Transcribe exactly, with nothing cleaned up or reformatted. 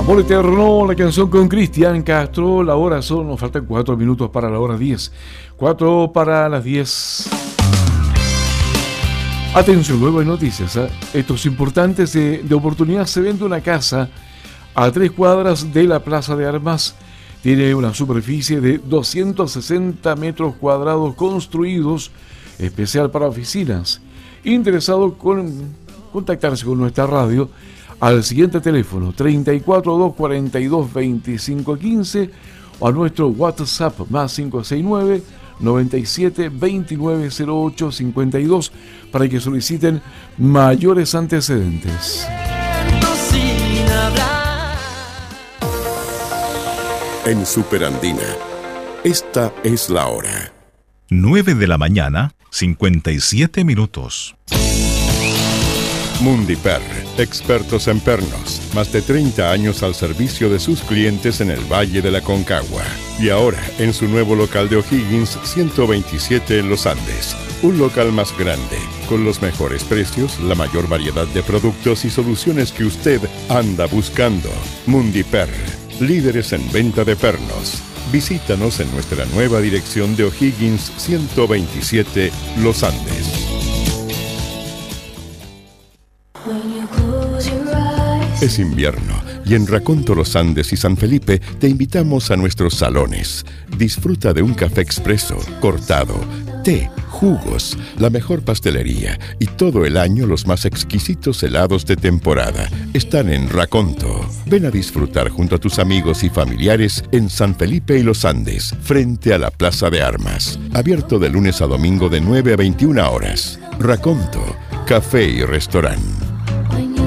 Amor Eterno, la canción con Cristian Castro. La hora son, nos faltan cuatro minutos para la hora diez. Cuatro para las diez. Atención, luego hay noticias, ¿eh? Estos importantes de, de oportunidad. Se vende una casa a tres cuadras de la Plaza de Armas. Tiene una superficie de doscientos sesenta metros cuadrados construidos, especial para oficinas. Interesado con contactarse con nuestra radio al siguiente teléfono treinta y cuatro, dos cuarenta y dos, veinticinco quince o a nuestro WhatsApp más cinco seis nueve, noventa y siete, veintinueve cero ocho cincuenta y dos para que soliciten mayores antecedentes. En Superandina, esta es la hora. nueve de la mañana, cincuenta y siete minutos. Mundiper, expertos en pernos, más de treinta años al servicio de sus clientes en el Valle de la Concagua. Y ahora, en su nuevo local de O'Higgins, ciento veintisiete en Los Andes. Un local más grande, con los mejores precios, la mayor variedad de productos y soluciones que usted anda buscando. Mundiper, líderes en venta de pernos. Visítanos en nuestra nueva dirección de O'Higgins ciento veintisiete, Los Andes. Es invierno y en Raconto Los Andes y San Felipe te invitamos a nuestros salones. Disfruta de un café expreso, cortado, té, jugos, la mejor pastelería y todo el año los más exquisitos helados de temporada. Están en Raconto. Ven a disfrutar junto a tus amigos y familiares en San Felipe y Los Andes, frente a la Plaza de Armas. Abierto de lunes a domingo de nueve a veintiuna horas. Raconto, café y restaurante.